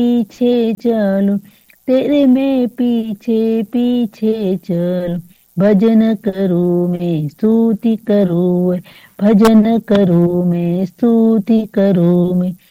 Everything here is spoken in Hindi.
पीछे चलूं, तेरे मैं पीछे पीछे चलूं। भजन करूं मैं स्तुति करूं, भजन करूं मैं स्तुति करूं मैं।